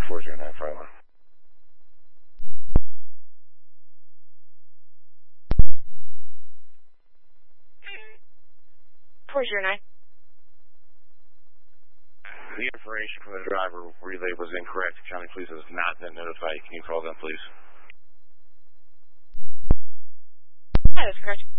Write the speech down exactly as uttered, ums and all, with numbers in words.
four zero nine five one. four zero nine. The information from the driver relay was incorrect. County Police has not been notified. Can you call them, please? That is correct.